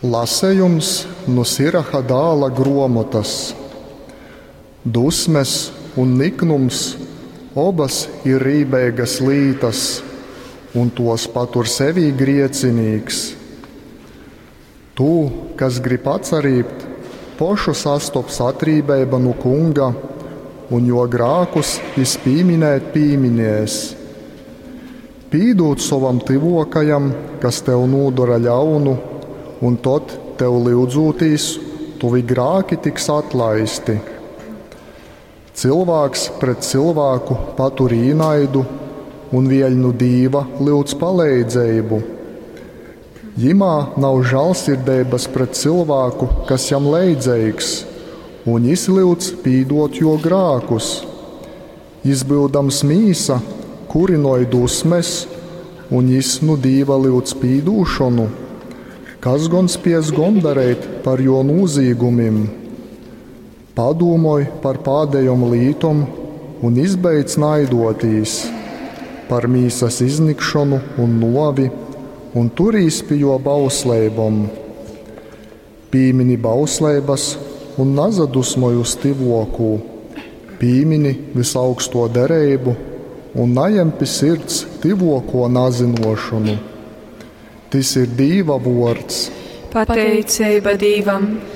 Lasējums no Siraha dāla gromotas. Dusmes un niknums obas ir rībēgas lītas, un tos patur sevī griecinīgs. Tu, kas grib atcerībt, pošu sastops atrībēba no kunga, un jo grākus izpīminēt pīminies. Pīdūt savam tivokajam, kas tev nūdara ļaunu, un tot tev liudzūtīs, tuvi grāki tiks atlaisti. Cilvēks pret cilvēku patur īnaidu, un vieļnu dīva lūdz palīdzību. Jimā nav žēlsirdības pret cilvēku, kas jam leidzeigs, un izlūdz pīdot jo grākus. Izbildams mīsa, kurinoja dusmes, un nu dīva lūdz pīdūšanu, kas gan spies gondarēt par jo nūzīgumim. Padomoj par pādējom lītom un izbeidz naidotīs, par mīsas iznikšanu un novi, un turīs pie jo bauslēbom. Pīmini bauslēbas un nazadusmoj uz tivoku, pīmini visaugsto derēbu un najem pi sirds tivoko nazinošanu. Tis ir Dīva vords. Pateicība Dīvam!